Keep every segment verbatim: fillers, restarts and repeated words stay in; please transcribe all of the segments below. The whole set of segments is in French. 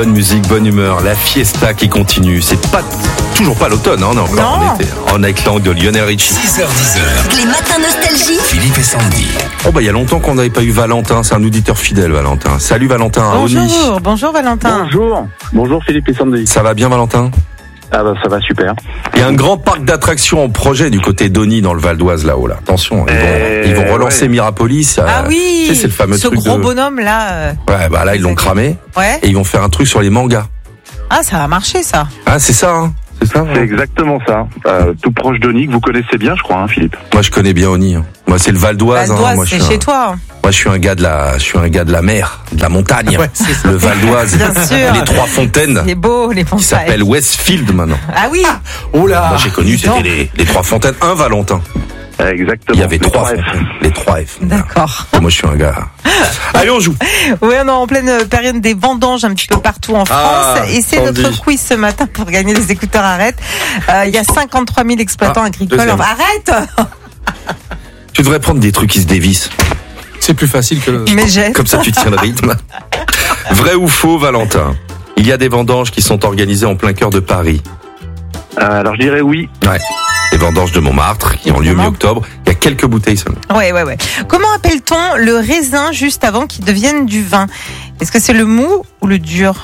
Bonne musique, bonne humeur, la fiesta qui continue. C'est pas toujours pas l'automne, hein, on est encore Non. en été. En avec langue de Lionel Richie. six heures dix. Les matins nostalgie. Philippe et Sandy. Oh bah il y a longtemps qu'on n'avait pas eu Valentin, c'est un auditeur fidèle Valentin. Salut Valentin, à Oni. Bonjour, bonjour Valentin. Bonjour, bonjour Philippe et Sandy. Ça va bien Valentin? Ah bah ça va super. Il y a un grand parc d'attractions en projet du côté d'Oni dans le Val d'Oise là-haut là. Attention, ils vont, Euh, ils vont relancer ouais. Mirapolis. Ah euh, oui, tu sais, c'est le fameux ce truc gros de... bonhomme là. euh, Ouais bah là ils l'ont cramé Ouais. et ils vont faire un truc sur les mangas. Ah, ça va marcher ça. Ah c'est ça hein. C'est ça. C'est hein. exactement ça. Euh, tout proche d'Oni, que vous connaissez bien, je crois, hein, Philippe. Moi je connais bien Oni. Hein. Moi c'est le Val d'Oise. Val hein. d'Oise, Moi, je c'est suis chez un... toi. Moi je suis un gars de la, je suis un gars de la mer, de la montagne. Ouais, c'est ça. Le Val d'Oise. Bien sûr. Les Trois Fontaines. C'est beau les Qui montagnes. s'appelle Westfield maintenant. Ah oui. Oh là. Moi j'ai connu, dis donc. c'était les, les Trois Fontaines. Un Valentin. Euh, Exactement. Il y avait Les trois F. Fontaines. Les trois F. D'accord. Moi je suis un gars. Allez on joue. Oui, on est en pleine période des vendanges un petit peu partout en France. Ah, et c'est Sandy. notre quiz ce matin pour gagner les écouteurs Arrête. Euh, Il y a cinquante-trois mille exploitants Ah, agricoles. deuxième. Arrête. Tu devrais prendre des trucs qui se dévissent. C'est plus facile que le... Mais j'ai. Comme ça tu tiens le rythme. Vrai ou faux Valentin? Il y a des vendanges qui sont organisées en plein cœur de Paris. Euh, alors je dirais oui. Ouais. Les vendanges de Montmartre qui ont lieu Évidemment. mi-octobre. Il y a quelques bouteilles seulement. Ouais, ouais, ouais. Comment appelle-t-on le raisin juste avant qu'il devienne du vin? Est-ce que c'est le mou ou le dur?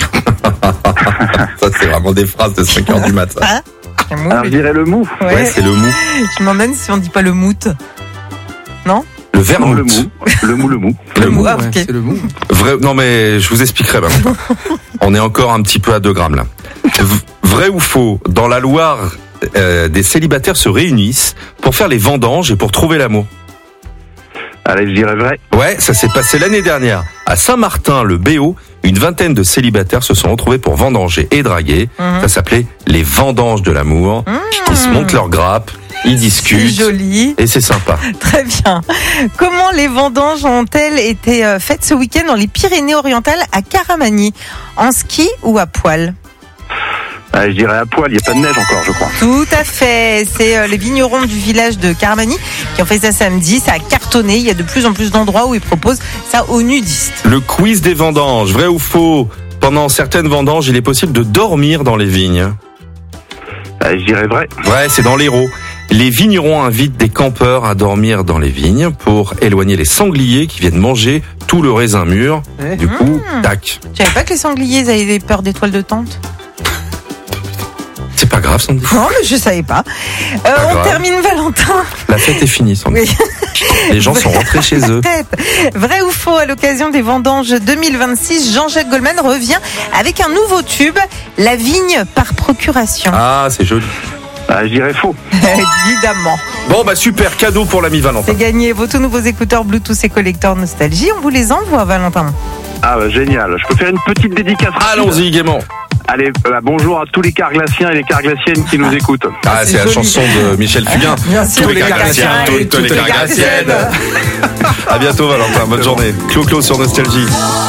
Ça c'est vraiment des phrases de cinq heures du matin. Hein? Le mou, Alors le je dirais le mou. Ouais. Ouais, c'est le mou. Je m'emmène si on dit pas le mout. Le Non, le vermouth. mou. Le mou, le mou. Le mou. Ah, Ouais, ok. c'est le mou. Vrai, non mais je vous expliquerai Valentin. On est encore un petit peu à deux grammes là. V- Vrai ou faux? Dans la Loire, euh, des célibataires se réunissent pour faire les vendanges et pour trouver l'amour. Allez, je dirais vrai. Ouais, ça s'est passé l'année dernière. À Saint-Martin-le-Béau, une vingtaine de célibataires se sont retrouvés pour vendanger et draguer. Mhm. Ça s'appelait les vendanges de l'amour. Ils se montent leurs grappes, ils C'est discutent. joli. Et c'est sympa. Très bien. Comment les vendanges ont-elles été euh, faites ce week-end dans les Pyrénées-Orientales à Caramani? En ski ou à poil? Allez, je dirais à poil. Il n'y a pas de neige encore, je crois. Tout à fait. C'est euh, les vignerons du village de Caramani qui ont fait ça samedi. Ça a cartonné. Il y a de plus en plus d'endroits où ils proposent ça aux nudistes. Le quiz des vendanges, vrai ou faux? Pendant certaines vendanges, il est possible de dormir dans les vignes. Allez, je dirais vrai. Ouais, c'est dans l'Hérault. Les vignerons invitent des campeurs à dormir dans les vignes pour éloigner les sangliers qui viennent manger tout le raisin mûr. Ouais. Du coup, tac. Je savais pas que les sangliers ils avaient peur des toiles de tente. C'est pas grave, Sandy. Non, mais je savais pas. Euh, Pas on grave. termine Valentin. La fête est finie, Sandy. Oui. Les gens sont rentrés chez eux. Tête. Vrai ou faux, à l'occasion des vendanges deux mille vingt-six, Jean-Jacques Goldman revient avec un nouveau tube, la vigne par procuration. Ah, c'est joli. Allez, je dirais faux. Évidemment. Bon, bah super, cadeau pour l'ami Valentin. C'est gagné vos tout nouveaux écouteurs Bluetooth et collecteurs Nostalgie. On vous les envoie, Valentin. Ah bah génial. Je peux faire une petite dédicace rapide. Allons-y, gaiement. Allez, euh, bonjour à tous les carglassiens et les carglassiennes qui nous écoutent. Ah, c'est c'est la joli. chanson de Michel Fugain. Bien sûr. Tous les carglassiens, toutes les carglassiennes. À bientôt, Valentin. Bonne journée. Clo-Clo sur Nostalgie.